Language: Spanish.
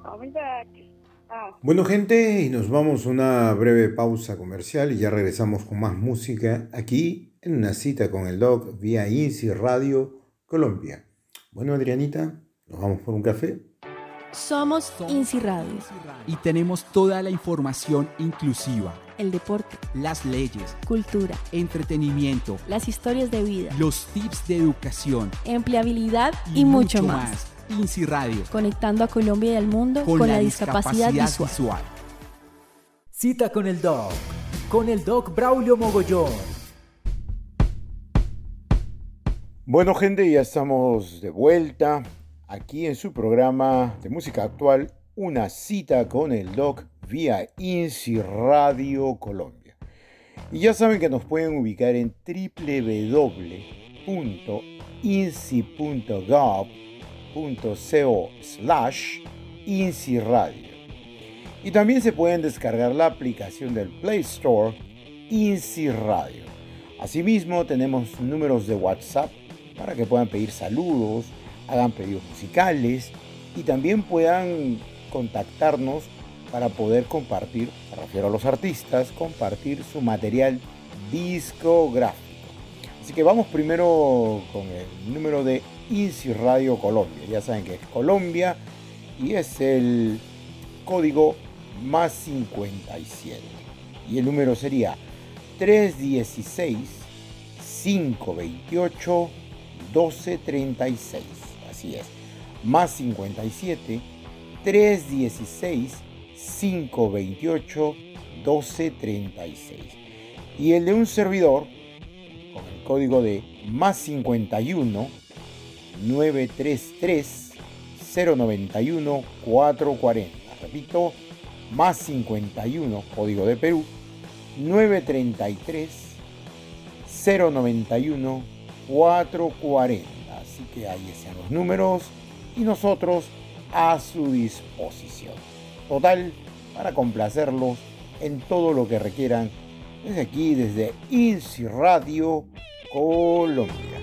I'll be back. Bueno, gente, y nos vamos a una breve pausa comercial y ya regresamos con más música aquí en una cita con el Doc vía INSI Radio Colombia. Bueno, Adrianita, ¿nos vamos por un café? Somos INSI Radio. Y tenemos toda la información inclusiva. El deporte, las leyes, cultura, entretenimiento, las historias de vida, los tips de educación, empleabilidad y mucho más. INSI Radio. Conectando a Colombia y al mundo con la discapacidad visual. Cita con el Doc Braulio Mogollón. Bueno, gente, ya estamos de vuelta aquí en su programa de música actual, Una cita con el Doc vía INSI Radio Colombia. Y ya saben que nos pueden ubicar en www.insi.gov.co/INSI Radio. Y también se pueden descargar la aplicación del Play Store INSI Radio. Asimismo, tenemos números de WhatsApp para que puedan pedir saludos, hagan pedidos musicales y también puedan contactarnos para poder compartir, me refiero a los artistas, compartir su material discográfico. Así que vamos primero con el número de INSI Radio Colombia. Ya saben que es Colombia y es el código más 57. Y el número sería 316-528-1236. Así es, más 57 316-528-1236. Y el de un servidor con el código de más 51 933 091 440. Repito, más 51, código de Perú, 933 091 440. Así que ahí están los números y nosotros a su disposición. Total, para complacerlos en todo lo que requieran desde aquí, desde INSI Radio Colombia.